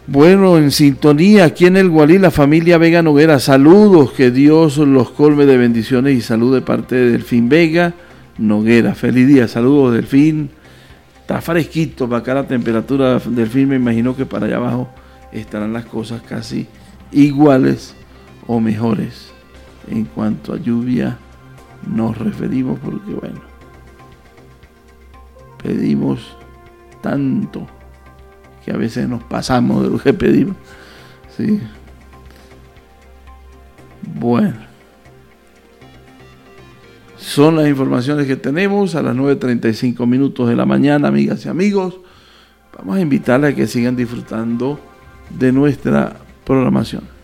Bueno, en sintonía aquí en el Gualí, la familia Vega Noguera. Saludos, que Dios los colme de bendiciones y salud de parte de Delfín Vega Noguera. Feliz día, saludos Delfín. Está fresquito para acá la temperatura, Delfín. Me imagino que para allá abajo estarán las cosas casi iguales o mejores en cuanto a lluvia nos referimos, porque bueno, pedimos tanto que a veces nos pasamos de lo que pedimos. Sí. Bueno, son las informaciones que tenemos a las 9:35 de la mañana, amigas y amigos. Vamos a invitarles a que sigan disfrutando de nuestra programación.